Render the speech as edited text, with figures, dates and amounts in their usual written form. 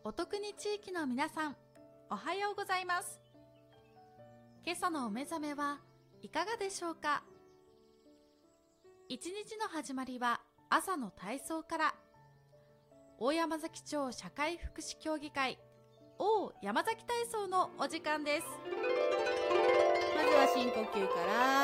お得に地域の皆さん、おはようございます。今朝のお目覚めはいかがでしょうか。一日の始まりは朝の体操から。大山崎町社会福祉協議会大山崎体操のお時間です。 まずは深呼吸から